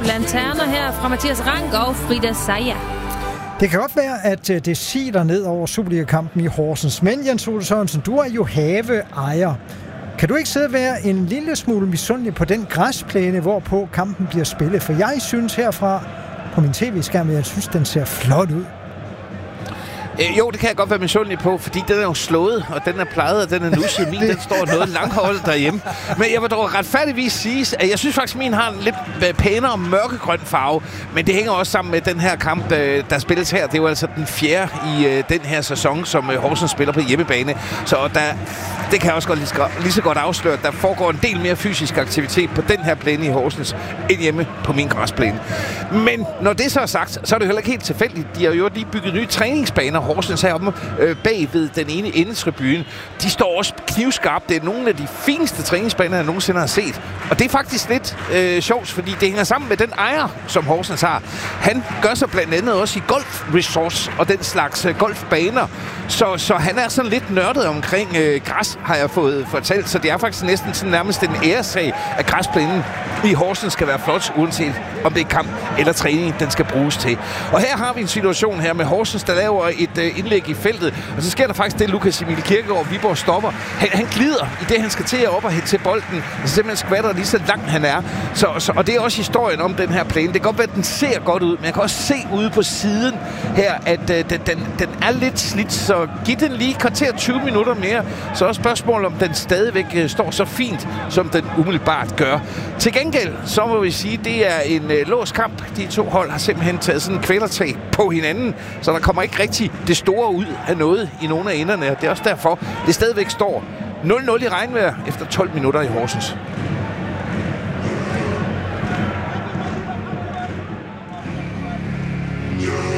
Lanterner her fra Mathias Rank og Frida Saja. Det kan godt være, at det siler ned over Superliga-kampen i Horsens. Men Jens Ole Sørensen, du er jo haveejer. Kan du ikke sidde og være en lille smule misundelig på den græsplæne, hvorpå kampen bliver spillet? For jeg synes herfra på min tv-skærm, jeg synes, den ser flot ud. Jo, det kan jeg godt være misundelig på, fordi den er jo slået, og den er plejet, og den er nusset. Min, den står noget langholdet derhjemme. Men jeg vil dog retfærdigvis sige, at jeg synes faktisk, at min har en lidt pænere mørkegrøn farve. Men det hænger også sammen med den her kamp, der spilles her. Det er jo altså den fjerde i den her sæson, som Horsens spiller på hjemmebane. Så det kan jeg også godt lige så godt afsløre, at der foregår en del mere fysisk aktivitet på den her plæne i Horsens, end hjemme på min græsplæne. Men når det så er sagt, så er det heller ikke helt tilfældigt. De har jo lige bygget nye træningsbaner, Horsens heroppe bag ved den ene endetribune. De står også knivskarpt. Det er nogle af de fineste træningsbaner, jeg nogensinde har set. Og det er faktisk lidt sjovt, fordi det hænger sammen med den ejer, som Horsens har. Han gør sig blandt andet også i golfresorts og den slags golfbaner. Så han er sådan lidt nørdet omkring græs, har jeg fået fortalt. Så det er faktisk næsten sådan nærmest en æresag, at græsplænen i Horsens skal være flot, uanset om det er kamp eller træning, den skal bruges til. Og her har vi en situation her med Horsens, der laver et indlæg i feltet, og så sker der faktisk det, Lukas Emil Kirkegaard, Viborg stopper. Han glider i det, han skal til at op og hætte til bolden, og så simpelthen skvatter lige så langt han er. Og det er også historien om den her plæne. Det kan godt være, at den ser godt ud, men jeg kan også se ude på siden her, at den er lidt slidt, så giv den lige kvarter 20 minutter mere, så er spørgsmålet, om den stadigvæk står så fint, som den umiddelbart gør. Til gengæld, så må vi sige, det er en låst kamp. De to hold har simpelthen taget sådan en kvælertag på hinanden, så der kommer ikke rigtig det store ud af noget i nogle af enderne. Det er også derfor, det stadigvæk står 0-0 i regnvejr efter 12 minutter i Horsens. Yeah.